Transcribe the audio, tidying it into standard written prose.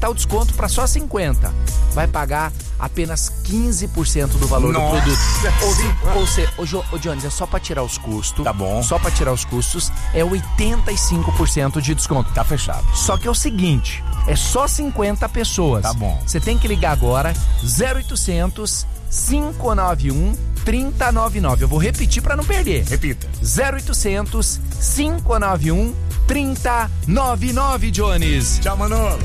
tá o desconto para só 50. Vai pagar apenas 15% do valor do produto. Ou seja, ô Jones, é só para tirar os custos. Tá bom. Só para tirar os custos é 85% de desconto. Tá fechado. Só que é o seguinte, é só 50 pessoas. Tá bom. Você tem que ligar agora 0800 591 3099. Eu vou repetir para não perder. Repita. 0800 591 3099, Jones. Tchau, Manolo.